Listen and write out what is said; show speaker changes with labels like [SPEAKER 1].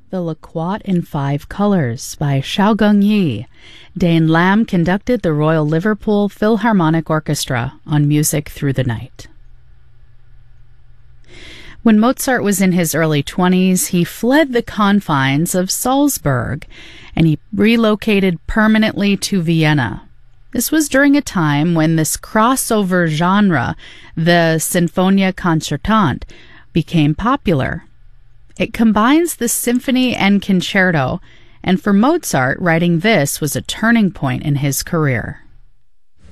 [SPEAKER 1] The Loquat in Five Colors by Xiaogung Yi. Dane Lamb conducted the Royal Liverpool Philharmonic Orchestra on Music Through the Night. When Mozart was in his early 20s, he fled the confines of Salzburg and he relocated permanently to Vienna. This was during a time when this crossover genre, the Sinfonia Concertante, became popular. It combines the symphony and concerto, and for Mozart, writing this was a turning point in his career.